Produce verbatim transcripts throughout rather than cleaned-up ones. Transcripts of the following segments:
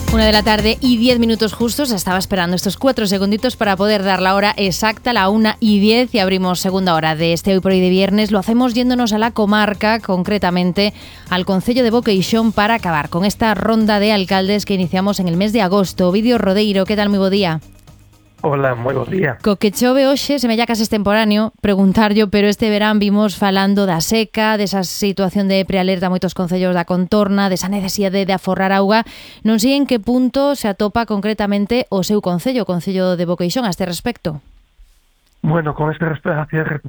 Una de la tarde y diez minutos justos. Estaba esperando estos cuatro segunditos para poder dar la hora exacta, la una y diez, y abrimos segunda hora de este Hoy por Hoy de viernes. Lo hacemos yéndonos a la comarca, concretamente al concello de Boqueixón, para acabar con esta ronda de alcaldes que iniciamos en el mes de agosto. Ovidio Rodeiro, ¿qué tal? Muy bo día. Hola, moi bo día. Co que chove hoxe, se me ya case extemporáneo preguntar yo, pero este verán vimos falando da seca, desa situación de prealerta a moitos concellos da contorna, desa necesidade de aforrar auga. Non sei en que punto se atopa concretamente o seu concello, o concello de Boqueixón, a este respecto. Bueno, con este respecto,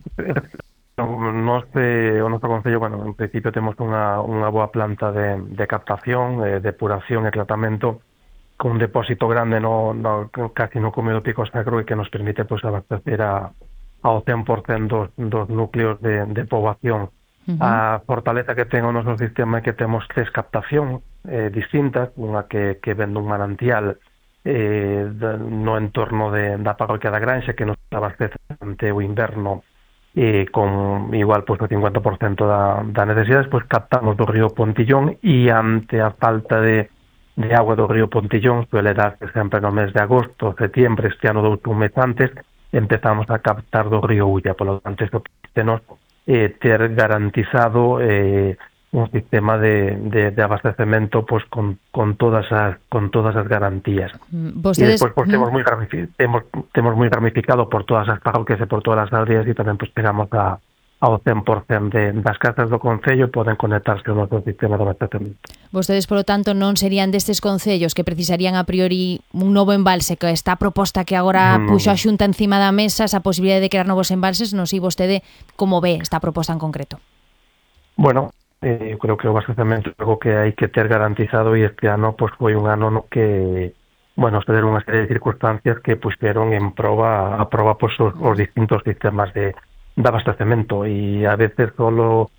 nos, eh, o noso concello, bueno, en principio temos unha, unha boa planta de, de captación, eh, depuración e tratamento, con un depósito grande no, no casi no Cúmeo do Pico Sacro, e que nos permite pues abastecer a, ao cen por cento dos, dos núcleos de, de poboación. Uh-huh. A fortaleza que ten o noso sistema é que temos tres captación eh, distintas, unha que, que vende un manantial eh, de, no entorno de, da parroquia da Granxa, que nos abastece ante o inverno e con igual pues, o cincuenta por cento da, da necesidades, pues captamos do río Pontillón, e ante a falta de de agua do río Pontillón, suele darse sempre no mes de agosto, septiembre, este ano dous un mes antes, empezamos a captar do río Ulla. Por lo tanto, isto nos eh, ter garantizado eh, un sistema de, de, de abastecemento pues, con, con, todas as, con todas as garantías. ¿Vostedes? E despois pues, temos, moi temos, temos moi ramificado por todas as parroquias e por todas as aldeas, e tamén pues, pegamos a ao cen por cento de, das casas do concello poden conectarse ao noso sistema de abastecemento. Vostedes, polo tanto, non serían destes concellos que precisarían a priori un novo embalse, que esta proposta que agora no, puxo a Xunta encima da mesa, esa posibilidade de crear novos embalses, non sei vostede como ve esta proposta en concreto. Bueno, eh, eu creo que o abastecemento é algo que hai que ter garantizado, e este ano pues, foi un ano no que bueno, se deron unha serie de circunstancias que puxeron en proba a proba pues, os, os distintos sistemas de de abastecemento, e a veces solo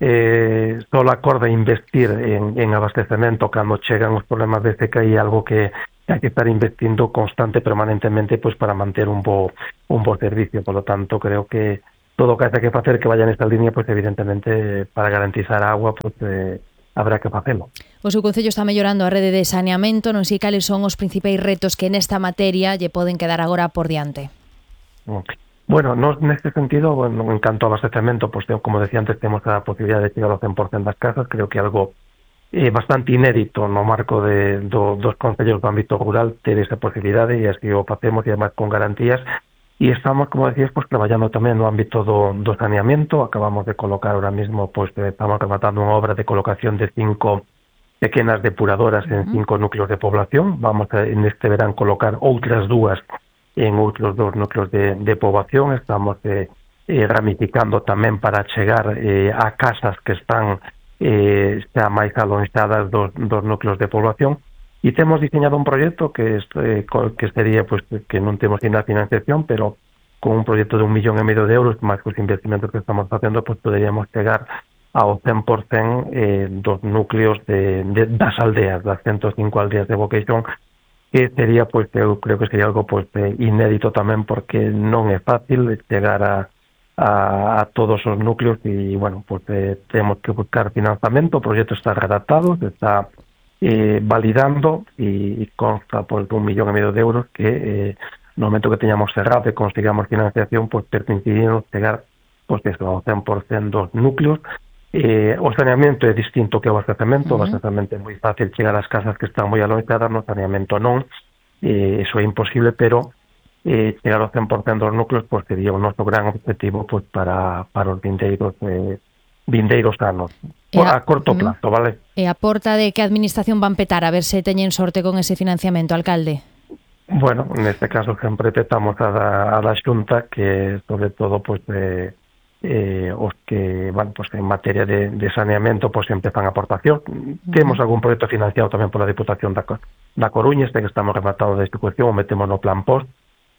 eh, solo acorda investir en, en abastecemento cando chegan os problemas de seca, e algo que hai que estar investindo constante permanentemente pues para manter un bo un bo servicio. Por lo tanto, creo que todo o que hai que facer que vaya nesta línea, pues evidentemente para garantizar a agua pues eh, habrá que facelo. O seu concello está mellorando a rede de saneamento, non sei cales son os principais retos que nesta materia lle poden quedar agora por diante. Okay. Bueno, nos neste sentido, bueno, en canto ao abastecemento, pues, como decía antes, temos a posibilidade de chegar ao cen por cento das casas. Creo que algo eh, bastante inédito no marco de, do, dos concellos do ámbito rural ter esa posibilidade, e así o facemos, e además con garantías. E estamos, como decías, pues, traballando tamén no ámbito do, do saneamento. Acabamos de colocar ahora mismo, pues, estamos rematando unha obra de colocación de cinco pequenas depuradoras en cinco núcleos de población. Vamos a, en este verán, colocar outras dúas en outros dos núcleos de, de poboación. Estamos eh, eh, ramificando tamén para chegar eh, a casas que están eh, xa máis alonxadas dos, dos núcleos de poboación, e temos diseñado un proxecto que, eh, que sería, pues, que non temos ainda financiación, pero con un proxecto de un millón e medio de euros, máis que os investimentos que estamos facendo, pues poderíamos chegar ao cen por cento eh, dos núcleos de, de, das aldeas, das ciento cinco aldeas de Boqueixón, que sería, pues, eu creo que sería algo pues, inédito tamén, porque non é fácil chegar a, a, a todos os núcleos, e, bueno, pues, eh, temos que buscar financiamento. O proxecto está redactado, se está eh, validando, e, e consta pues, un millón e medio de euros que eh, no momento que teñamos cerrado e consigamos financiación, pues, permitiríamos chegar pues, eso, ao cen por cento dos núcleos. Eh, o saneamento é distinto que o abastecemento. Uh-huh. O abastecemento é moi fácil chegar ás casas que están moi alonxadas, no saneamento non, eh, eso é imposible, pero eh, chegar ao cen por cento dos núcleos pues, sería o noso gran objetivo pues, para, para os vindeiros eh, vindeiros anos, a, a corto plazo, uh-huh. vale? E a porta de que a administración van petar a ver se teñen sorte con ese financiamento, alcalde? Bueno, neste caso sempre petamos a da, a da Xunta, que sobre todo pues, eh, Eh, os que, bueno, pues en materia de, de saneamento pues empezan a aportación. Uh-huh. Temos algún proxecto financiado tamén pola Diputación da, da Coruña, este que estamos rematados de execución, o metemos no plan post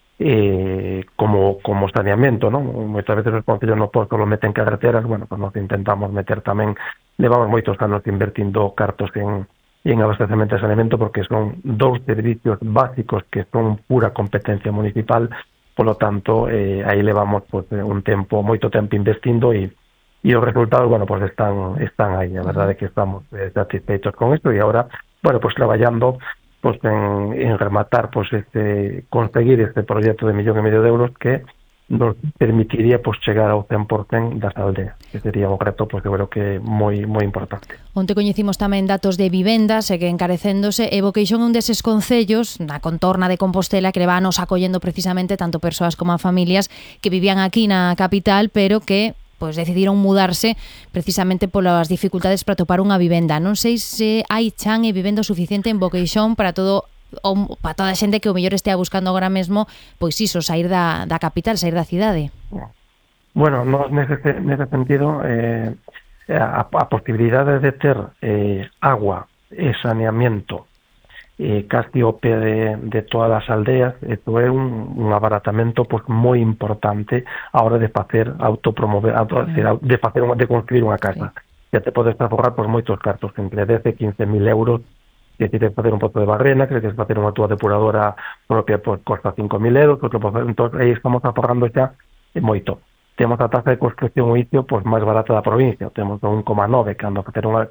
eh, como, como saneamento, non? Moitas veces os concellos no post lo meten carreteras, bueno, pues nos intentamos meter tamén, levamos moitos anos invertindo cartos en, en abastecemento e saneamento, porque son dous servicios básicos que son pura competencia municipal. Polo tanto, eh, aí levamos pues, un tempo, moito tempo investindo, e, e os resultados, bueno, pues están están aí. A verdade é que estamos eh, satisfeitos con isto, e agora, bueno, pues traballando pues en, en rematar, pues este, conseguir este proyecto de millón e medio de euros que nos permitiría pues chegar ao cen por cen das aldeas, que sería un reto pues eu creo que moi moi importante. Onte coñecimos tamén datos de vivendas e que encarecéndose e Boqueixón é un deses concellos na contorna de Compostela que levanos acollendo precisamente tanto persoas como a familias que vivían aquí na capital, pero que pois decidiron mudarse precisamente polas dificultades para topar unha vivenda. Non sei se hai chan e vivenda suficiente en Boqueixón para todo ou para toda a xente que o mellor estea buscando agora mesmo, pois iso, sair da, da capital, sair da cidade. Bueno, no, nese, nese sentido, eh, a, a posibilidade de ter eh, agua e saneamiento eh, casi o pé de, de todas as aldeas, isto é un, un abaratamento pues, moi importante a hora de facer autopromover, auto, mm. de facer de construir unha casa. Sí. Ya te podes aforrar por moitos cartos, entre dez e quince mil euros. Que si queres facer un pozo de barrena, que queres facer unha túa depuradora propia, pues, costa cinco mil euros, outro, pues, entón, aí estamos aforrando xa moito. Temos a taxa de construcción o icio pues, máis barata da provincia, temos un coma nove, cando facer unha,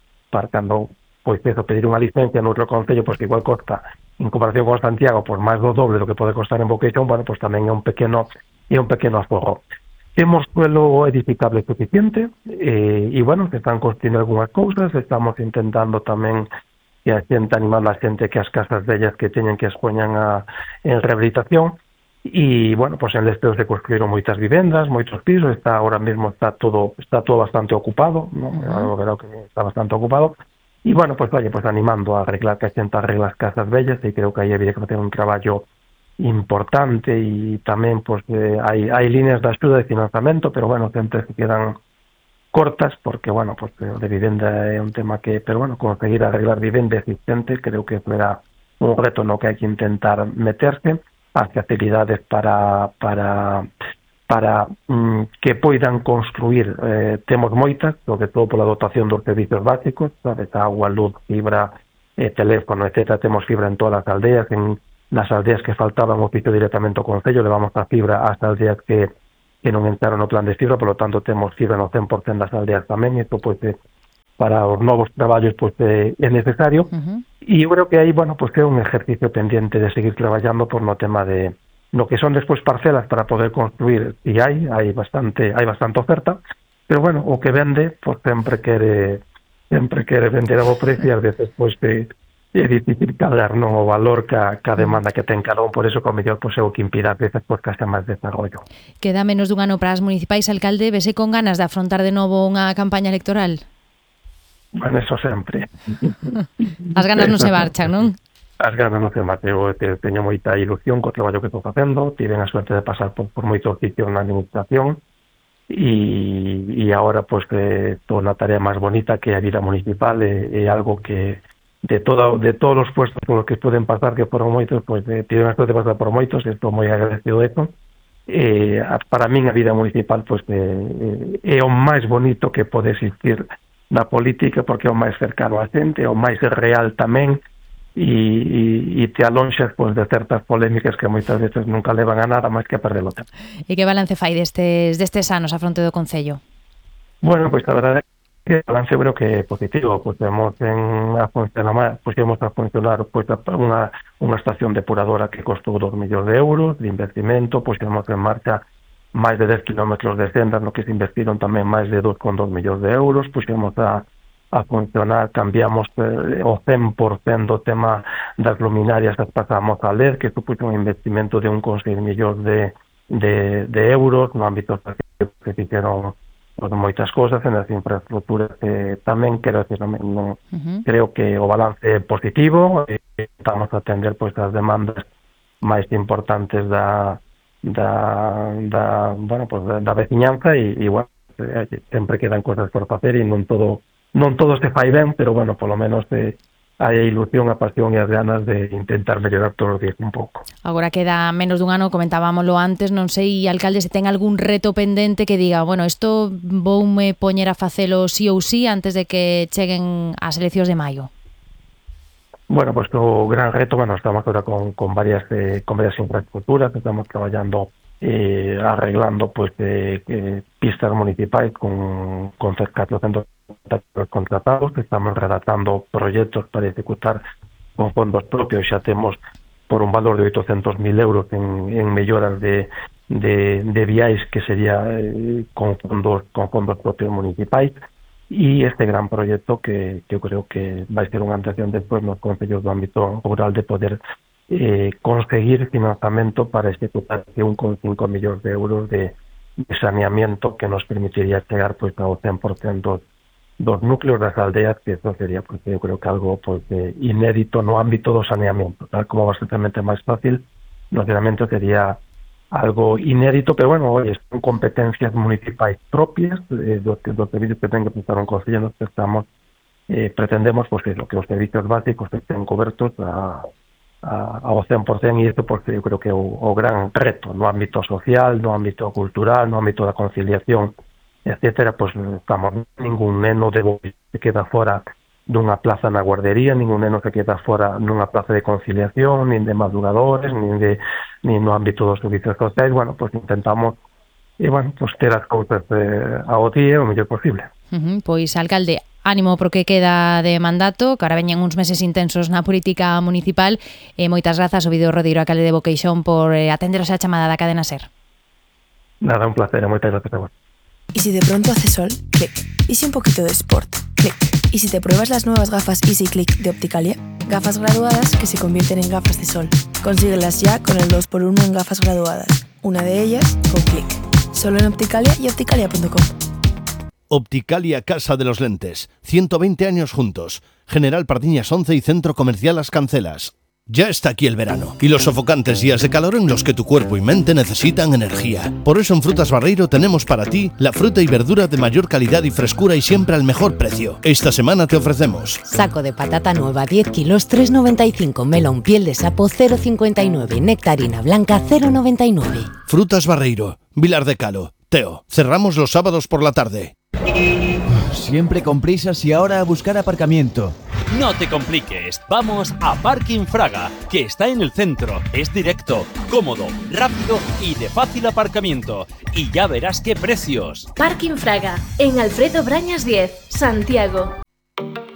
cando pois eso, pedir unha licencia noutro concello, pues, que igual costa, en comparación con Santiago, pues, máis do doble do que pode costar en Boqueixón, bueno, pues, tamén é un pequeno, é un pequeno aforro. Temos suelo edificable suficiente, e, e bueno, se están construindo algunhas cousas, estamos intentando tamén que a xente, animando a xente que as casas vellas que teñen que as poñan a, en rehabilitación e, bueno, pues en Lesteo se construíron moitas vivendas, moitos pisos, está ahora mesmo está todo está todo bastante ocupado, ¿no? Uh-huh. Creo que está bastante ocupado e, bueno, pues vaya, pues animando a arreglar, que a xente arregla as casas vellas e creo que aí había que facer un traballo importante e tamén, pues, eh, hai, hai líneas de axuda de financiamento, pero, bueno, sempre se quedan cortas, porque, bueno, pues de vivenda é un tema que, pero, bueno, conseguir arreglar vivenda existente, creo que era un reto no que hai que intentar meterse, as facilidades para para para mm, que poidan construir, eh, temos moitas, sobre todo pola dotación dos servicios básicos, sabes, agua, luz, fibra, eh, teléfono, etcétera, temos fibra en todas as aldeas, en nas aldeas que faltaban o piso directamente ao concello, levamos a fibra ás aldeas que que non entraron no plan de fibra, polo tanto temos fibra no cen por cen das aldeas tamén, isto pois é, para os novos traballos pois é, é necesario, uh-huh. E eu creo que aí, bueno, pois que é un ejercicio pendiente de seguir traballando por no tema de no que son despois parcelas para poder construir, e hai, hai bastante, hai bastante oferta, pero bueno, o que vende, pois sempre quere sempre quere vender a bo precio e ás veces pois que é difícil cadrar non o valor ca, ca demanda que ten cada un, por eso que o mellor pois, é o que impida a veces pois, que haxa máis desarrollo. Queda menos dun ano para as municipais, alcalde, vese con ganas de afrontar de novo unha campaña electoral? Bueno, eso sempre. As ganas non se marchan, non? As ganas non se marchan. Eu teño moita ilusión co traballo que estou facendo, tiven a suerte de pasar por, por moitos sitios na administración e, e agora pois, que estou na tarea máis bonita que é a vida municipal, é, é algo que de todo, de todos os puestos por los que poden pasar, que foron moitos, pois pues, eh, tiven a suerte de pasar por moitos, estou moi agradecido de eso. Eh, para min a vida municipal pois pues, eh, é o máis bonito que pode existir na política, porque é o máis cercano a xente, é o máis real tamén, e, e, e te alonxas pois, de certas polémicas que moitas veces nunca levan a nada máis que a perder o tempo. E que balance fai destes, destes anos a fronte do Concello? Bueno, pois pues, a verdade que o balance creo que é positivo, pois temos en a funcionar, pois temos a funcionar pois unha unha estación depuradora que costou dos millóns de euros de investimento, pois temos en marcha máis de dez kilómetros de sendas no que se investiron tamén máis de dos coma dos millóns de euros, pois temos a a funcionar, cambiamos eh, o cen por cen do tema das luminarias, as pasamos a L E D, que supuxo un investimento de un coma seis millóns de, de, de euros no ámbito que se fixeron pues, moitas cosas en as infraestructuras que tamén, quero decir, non, non, uh-huh. creo que o balance é positivo, e estamos a atender pois as demandas máis importantes da da, da bueno, pues, da, da veciñanza e, e bueno, sempre quedan cosas por facer e non todo non todo se fai ben, pero bueno, polo menos eh, hai a ilusión, a pasión e as ganas de intentar mellorar todos os días un pouco. Agora queda menos dun ano, comentábamoslo antes, non sei, alcalde, se ten algún reto pendente que diga, bueno, isto voume poñer a facelo sí ou sí antes de que cheguen as eleccións de maio. Bueno, pues o gran reto, bueno, estamos ahora con, con varias eh, con varias infraestructuras, estamos traballando eh, arreglando pues eh, eh, pistas municipais con, con cerca de cuatrocientos contratados, estamos redactando proyectos para ejecutar con fondos propios xa temos por un valor de oitocentos mil euros en, en melloras de, de, de viais que sería eh, con fondos con fondos propios municipais, e este gran proxecto que, que eu creo que vai ser unha atención despois nos concellos do ámbito rural de poder eh, conseguir financiamento para ejecutar un coma cinco millóns de euros de, de saneamiento que nos permitiría chegar pois ao cen por ciento dos núcleos das aldeas, que eso sería, porque eu creo que algo pues, eh, inédito no ámbito do saneamento, tal como bastante máis fácil, no saneamento sería algo inédito, pero bueno, oye, son competencias municipais propias eh, dos, dos servicios que ten que prestar un concello, nos estamos, eh, pretendemos pues, eso, que os servicios básicos estén cobertos a, a, ao cen por cen, e isto porque eu creo que é o, o gran reto no ámbito social, no ámbito cultural, no ámbito da conciliación, etcétera, pues estamos, ningún neno de Bois se queda fora dunha plaza na guardería, ningún neno se queda fora nunha plaza de conciliación, nin de madrugadores, nin de nin no ámbito dos servicios sociais. Bueno, pues intentamos e bueno, pues ter as cousas eh, ao día o mellor posible. Uh-huh. Pois, alcalde, ánimo pro que queda de mandato, que ahora veñen uns meses intensos na política municipal, e moitas grazas, Ovidio Rodeiro, alcalde de Boqueixón, por eh, atenderos a chamada da cadena SER. Nada, un placer, moitas gracias a vos. Y si de pronto hace sol, clic. Y si un poquito de sport, clic. Y si te pruebas las nuevas gafas Easy Click de Opticalia, gafas graduadas que se convierten en gafas de sol. Consíguelas ya con el dos por uno en gafas graduadas. Una de ellas con clic. Solo en Opticalia y opticalia punto com. Opticalia Casa de los Lentes. ciento veinte años juntos. General Pardiñas once y Centro Comercial Las Cancelas. Ya está aquí el verano y los sofocantes días de calor en los que tu cuerpo y mente necesitan energía. Por eso en Frutas Barreiro tenemos para ti la fruta y verdura de mayor calidad y frescura y siempre al mejor precio. Esta semana te ofrecemos saco de patata nueva diez kilos tres noventa y cinco, melón piel de sapo cero cincuenta y nueve, nectarina blanca cero noventa y nueve. Frutas Barreiro, Vilar de Calo. Teo, cerramos los sábados por la tarde. Siempre con prisas y ahora a buscar aparcamiento. No te compliques, vamos a Parking Fraga, que está en el centro, es directo, cómodo, rápido y de fácil aparcamiento. Y ya verás qué precios. Parking Fraga, en Alfredo Brañas diez, Santiago.